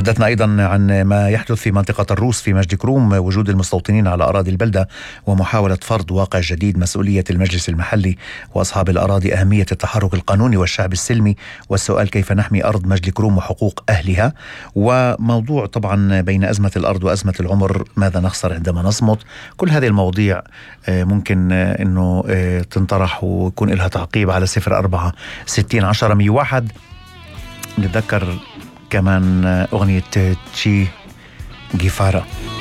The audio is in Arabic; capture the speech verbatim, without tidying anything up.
تحدثنا أيضا عن ما يحدث في منطقة الروس في مجد كروم، وجود المستوطنين على أراضي البلدة ومحاولة فرض واقع جديد، مسؤولية المجلس المحلي وأصحاب الأراضي، أهمية التحرك القانوني والشعب السلمي، والسؤال كيف نحمي أرض مجد كروم وحقوق أهلها، وموضوع طبعا بين أزمة الأرض وأزمة العمر، ماذا نخسر عندما نصمت. كل هذه المواضيع ممكن أنه تنطرح ويكون لها تعقيب على صفر أربعة ستين عشرة مية واحد. نتذكر كمان أغنية تشي جيفارا.